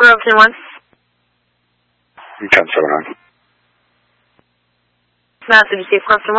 Overton 1. 10-7-9. Mass, did you say Overton 1?